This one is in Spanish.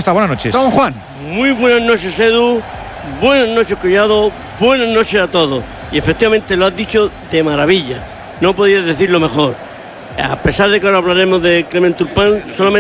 está? Buenas noches. Don Juan. Muy buenas noches, Edu. Buenas noches, Collado. Buenas noches a todos. Y efectivamente lo has dicho de maravilla. No podías decirlo mejor. A pesar de que ahora hablaremos de Clement Turpin, solamente